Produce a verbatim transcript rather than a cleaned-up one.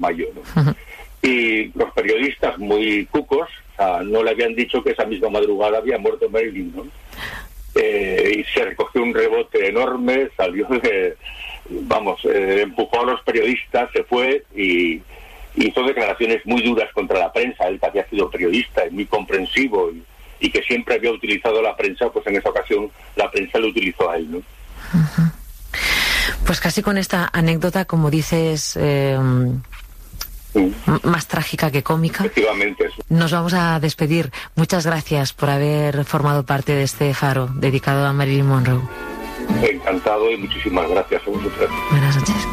mayo, ¿no? Uh-huh. Y los periodistas muy cucos, o sea, no le habían dicho que esa misma madrugada había muerto Marilyn, ¿no? Eh, y se recogió un rebote enorme, salió de, vamos, eh, empujó a los periodistas, se fue y hizo declaraciones muy duras contra la prensa. Él que había sido periodista y muy comprensivo y, y que siempre había utilizado la prensa, pues en esa ocasión la prensa lo utilizó a él, ¿no? Uh-huh. Pues casi con esta anécdota, como dices, eh, sí. m- más trágica que cómica, efectivamente, eso. Nos vamos a despedir. Muchas gracias por haber formado parte de este faro dedicado a Marilyn Monroe. Encantado y muchísimas gracias a vosotros. Buenas noches.